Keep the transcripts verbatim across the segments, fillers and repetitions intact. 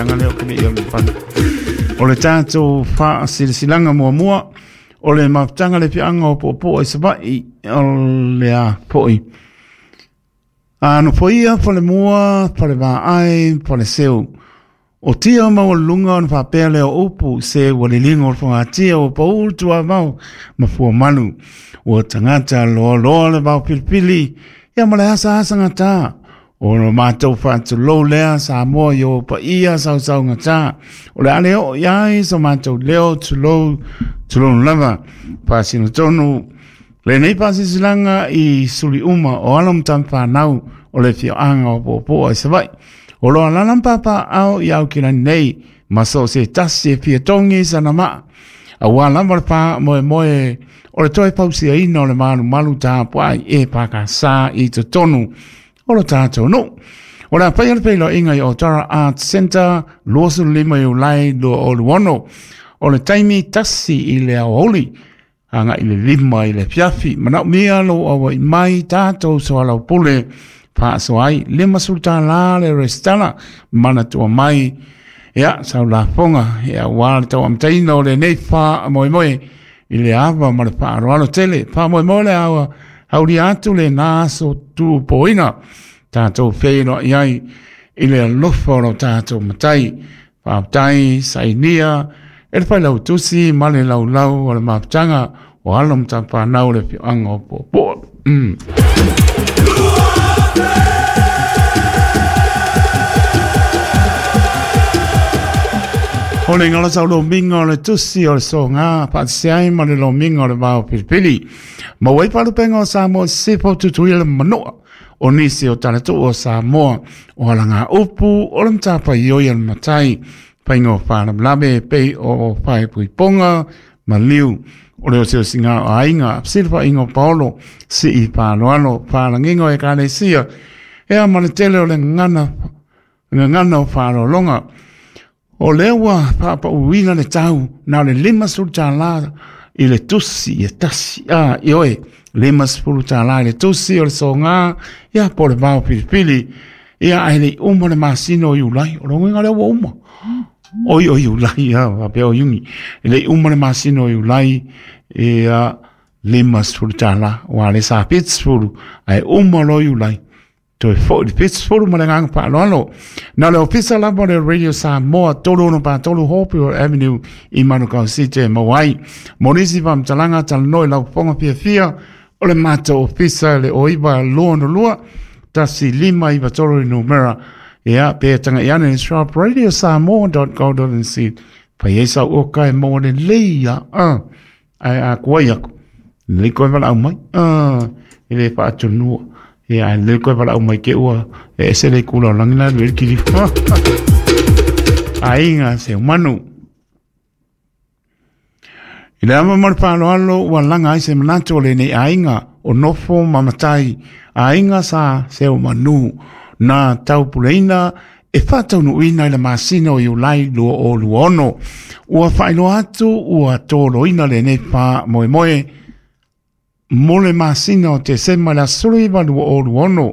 Leo kini ia pan. Ole tātou wha silsilanga mua mua. Ole mawtanga le pianga o po po e sabai. Ole a poi. Ano poia pole mua, pole va ai, pole seu. O tia mau lunga on fa pele o upu se wale lingo o fonga tia o pa ultua mau ma fua manu. O tangata loa loa le mau pilipili. Ia male asa asa ngata. O no mātou whātu lou lea sa moa yo pa ia sau sau ngata. O le ale o iai so mātou leo tu lou tu lou lava. Pāsino tonu. Le nei pāsi silanga i suli uma o alam tam whanau o le fio anga o po po ai savai. O loa lanam papa au i au kina nei maso se tasi e pia tongi sana maa. A wala marpa moe moe o le toi pausi a ina o le manu malu tā puai e paka sa i to tonu o lo tātou no. O la pai alpei lo inga i o Tara Art Center losu lima i ulai lo o luono o le taimi tasi i le au holi anga i le lima i le piafi manau mia lo awa i mai tātou so alau pule pa so ai lima sulta la le restana mana tua mai ya sau la fonga ya wala tau am taino le nei pa moe moe i le ava ma le pa aroalo tele pa moe moe le awa hauri atu le naso tu poina tātou whēno iai i le lofo no tātou matai pa tai sainia e le pai lau tusi ma le lau lau o le maptanga o alom ta pa nau le pianga o po po mm. O le ngala sau lo mingo le tusi o le so ngā patisiai ma le lo mingo le vau pilipili. Ma wai palu penga o Samoa sipo tutui le manoa o nisi o tanatu o Samoa o halanga upu o le mtapa ioi al matai paingo whanam labe pei o whai pui ponga ma liu o leo seo singa o ainga silpa ingo paolo si i pāloalo whalangingo e kāne sia ea manetele o le ngana ngana o whalolonga o lewa papa uina le tau na le lima sulta la i le tusi e tasi a ioe lima sulta la i le tusi o le songa ia po le vau pilipili ia ai le uma le masino i ulai o longa ngale wa uma oi oi ulai ia pe o yungi le uma le masino i ulai ia lima sulta la wa le sa pitsfulu ai uma lo i ulai to fo di pits fo mo nga pa lo lo na le ofisa la mo le radio Samoa tolo no pa tolo Hope Avenue i Manukau City Mawai monisi vam talanga tal noi la fonga pia fia o le mata ofisa le oiba lo no lua tasi lima i batoro no mera ia pe tanga ia ne shop radio samoa dot co dot n z pa yesa o kai mo le leia a ai a koia le ko va au mai a ile pa tunu ia le ko va au mai ke ua e se le kula langina le ki ainga se manu ile ama mar pa lo alo wa langa se manato le ni ainga o nofo mamatai ainga sa se manu na tau puleina e whatau no ina le masino i ulai lua o luono ua whaino atu ua tolo ina le ne pa moe moe mole masino te sema la suluiva lua o luono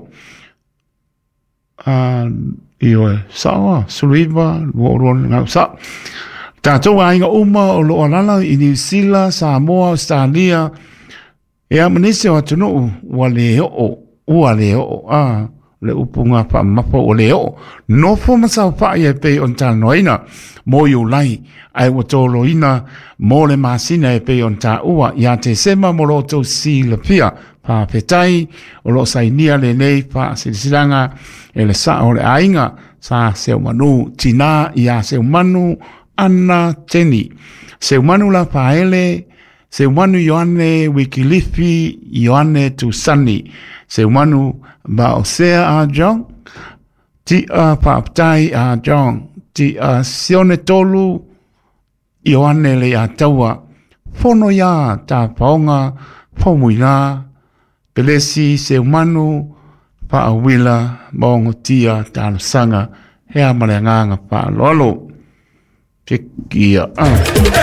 uh, ioe sawa suluiva lua o luono ngau sa tātou ainga uma o loa lala i New Zealand, Samoa, Australia e a manise o atunu ua le o ua le o a le upunga pa mapo o le o no fo masau pa ia pe on ta noina mo yu lai ai o tolo ina mo le masina e pe on ta ua ia te sema mo lo to si le pia pa petai o lo sai nia le nei pa silsilanga e le sa o le ainga sa se manu tina ia se manu ana teni se manu la pa ele se manu Ioane Wikilifi Ioane tu Sani se manu ba o sea a jong ti a paptai a jong ti a sione tolu Ioane le a taua fono ya ta paonga fomuila pelesi se manu pa a wila mongo tia ta sanga hea malenganga pa lolo Pikia ah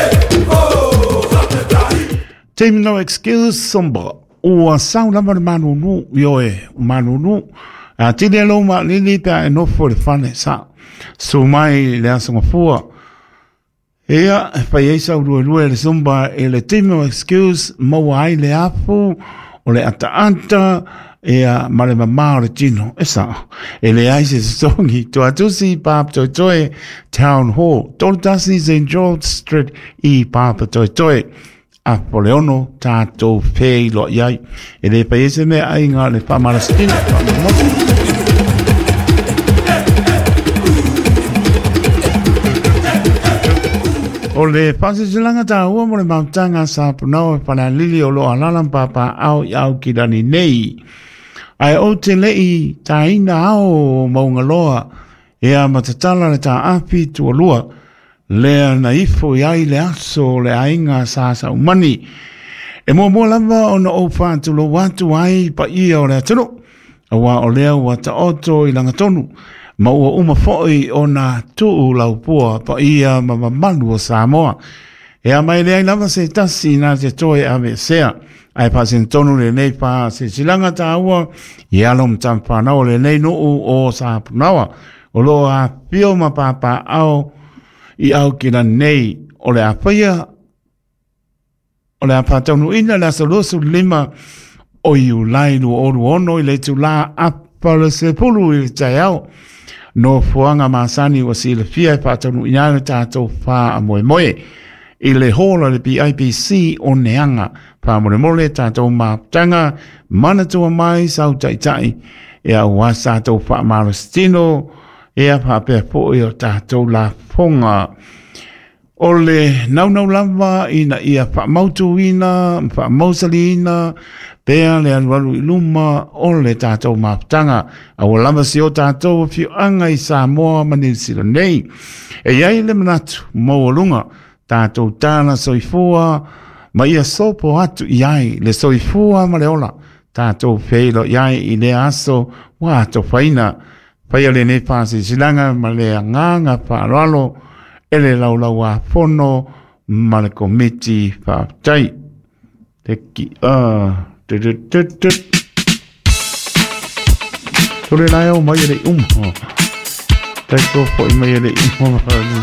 Team no excuse somba o sauna ma manunu yoe manunu a tile lo ma lili pa no for fane sa so mai le asonga fua. Ea, pai eisa urue rue le sumba e le timo excuse maua ai le afu o le ata anta ea mare mamā o le tino. Esa, e le aise songi to atusi pāp toi toi Town Hall. Tolu tasi Saint George Street i pāpa toi toi. A pole ono tātou pēi lo iai. E le pai eise mea ai ngā le whamara stina. O le pasisilanga tā ua mo le mautanga sa punau e pana lili o lo alalam papa au i au ki rani nei. Ai o te lei tā ina au maunga loa e a matatala le tā api tua lua. Lea na ifo i ai le aso le ainga sa sa umani. E mo mo lava o na o whātu lo watu ai pa ia o le atunu. A wā o lea wa ta oto i langa tonu. Ma ua uma foi o na tuu lau pua pa ia ma mamalu o Samoa. E a mai lea lava se tasi na te toe ave sea. Ai pa sin tonu le nei pa se silanga ta ua i alom tam whanau le nei nuu o sa punawa. O lo a pio ma papa au i au kina nei o le a paia o le a patonu ina la solosu lima o i ulai lu o ono i le tu la apa le se pulu i tai au. No fuanga masani wa si le fia e patanu inana tātou wha a moe moe. I le hola le P I P C o neanga pa moe mole tātou mātanga manatua mai sau tai tai e a wasa tātou wha marastino e a pāpea po i o tātou la fonga. O le nau nau lava ina ia wha mautu ina, wha mausali ina, pea le alualu i luma o le tātou māputanga. A o lava si o tātou fiu anga i Samoa manisira nei. E iai le manatu maualunga tātou tāna soifua ma ia sopo atu iai le soifua ma le ola. Tātou feilo iai i le aso wa to whaina. Whaia le ne pāsi silanga ma le anganga whaaralo e le laulau a whono ma le komiti whaatai. Te ki a... Tore lai au mai ele umho. Tai ko foi mai ele umho.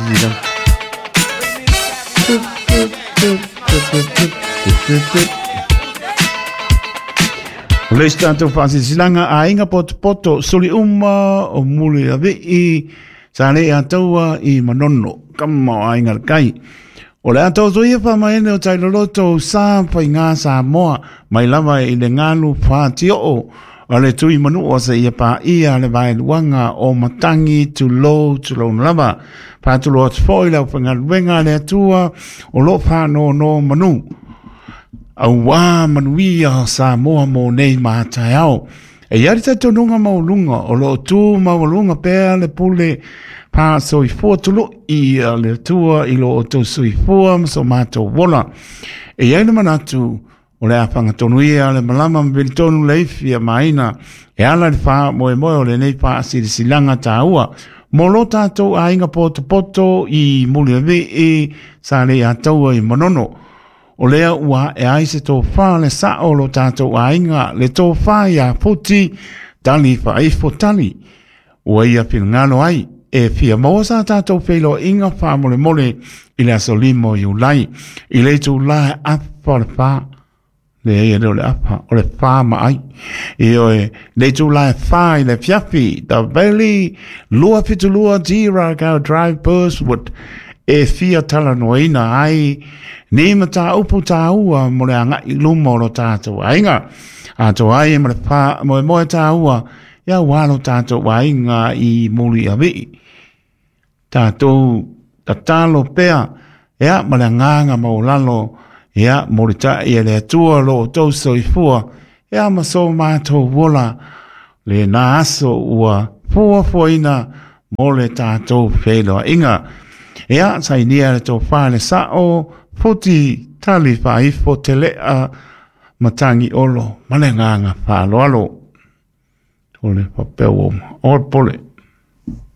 O le stato fasi silanga a inga poto poto soli uma o muli a vei sa le ataua i manono kama a inga kai. O le atau zoi e wha maene o tai loloto sa pai ngā sa moa mai lava i le ngālu whāti o o le tui manu o se ia pā ia le vai luanga o matangi tu lo tu lo lava pātu lo atu fōi lau whangar wenga le atua o lo whāno no manu au wā manuia sa moa mo nei mātai au e iari tato nunga maulunga o lo tu maulunga pēr le pule pa soi fua tulu i le tua i lo o tau soi fua so mātou wola. E iai le manatu o le apanga tonu ia le malama mbili tonu le ifia maina e ala le wha moe moe o le nei pa asiri silanga tā ua. Mo lo tātou a inga poto poto i muli awe e sa le a taua i manono. O lea ua e aise tō wha le sa o lo tātou a inga le tō wha i a puti tali wha eifo tali. Ua ia pilngalo ai. E fia maua sa tātou whelo inga wha mole mole i le aso limo i ulai. I le tu lai apa le wha. Le e reo le apa o le wha ma ai. I oe le tu lai wha i le fiafi. Da veli lua fitu lua tira kau drive Burswood. E fia tala noina ai. Ni ma tā upu tā ua mo le anga i lumo lo tātou ainga. A to ai mo le wha mo e moe tā ua. Ia walo tātou ainga i muli a vei. Tātou tatalo pea, ea male nganga maulalo, ea morita i le atua lo o tau soifua, ea maso mātou wola, le nā aso ua fua fuaina mo le tātou wheloa inga. Ea sainia le tō whāne sao, puti tali whaifo te lea matangi olo, male nganga whāloalo. Ole papeo o pole.